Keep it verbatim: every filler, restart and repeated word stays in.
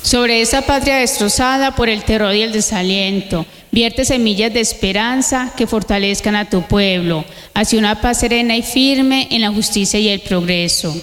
Sobre esa patria destrozada por el terror y el desaliento, vierte semillas de esperanza que fortalezcan a tu pueblo, hacia una paz serena y firme en la justicia y el progreso.